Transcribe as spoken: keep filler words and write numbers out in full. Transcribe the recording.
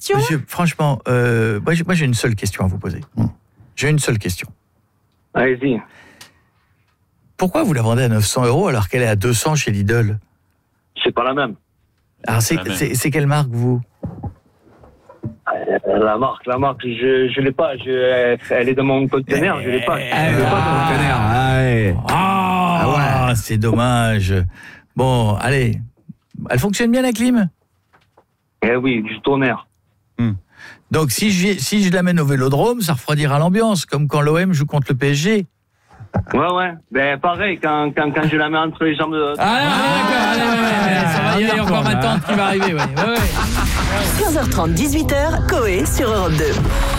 question. Monsieur, franchement, euh, moi, j'ai, moi j'ai une seule question à vous poser. J'ai une seule question. Allez-y. Pourquoi vous la vendez à neuf cents euros alors qu'elle est à deux cents chez Lidl ? C'est pas la même. Alors, c'est, c'est, c'est quelle marque, vous ? Euh, La marque, la marque, je je l'ai pas. Je, elle est dans mon conteneur, je l'ai pas. Elle est pas dans mon conteneur. Ah, ouais. Ah ouais, c'est dommage. Bon, allez. Elle fonctionne bien, la clim ? Eh oui, du tonnerre. Hum. Donc, si je, si je l'amène au Vélodrome, ça refroidira l'ambiance, comme quand l'O M joue contre le P S G. Ouais, ouais. Ben, pareil, quand, quand, quand je la mets entre les jambes de... Ah, d'accord, allez, ouais, ouais, ça va, il y a encore ma tante qui va arriver, ouais, ouais, ouais. quinze heures trente, dix-huit heures, Coé sur Europe deux.